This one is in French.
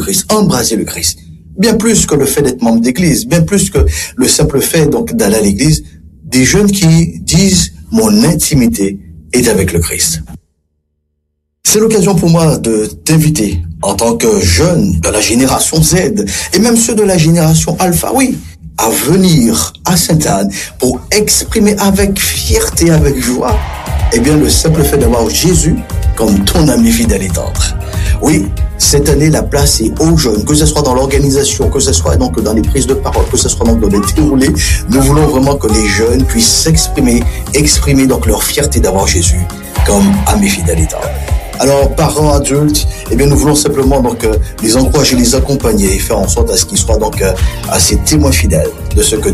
Christ, embrasser le Christ. Bien plus que le fait d'être membre d'église, bien plus que le simple fait donc d'aller à l'église, des jeunes qui disent mon intimité est avec le Christ. C'est l'occasion pour moi de t'inviter en tant que jeune de la génération Z et même ceux de la génération Alpha, oui, à venir à Sainte-Anne pour exprimer avec fierté, avec joie, eh bien le simple fait d'avoir Jésus comme ton ami fidèle et tendre. Oui, cette année, la place est aux jeunes, que ce soit dans l'organisation, que ce soit donc dans les prises de parole, que ce soit donc dans les déroulés. Nous voulons vraiment que les jeunes puissent s'exprimer, exprimer donc leur fierté d'avoir Jésus comme ami fidèle et tendre. Alors, parents, adultes, eh bien, nous voulons simplement donc les encourager, les accompagner et faire en sorte à ce qu'ils soient donc assez témoins fidèles de ce que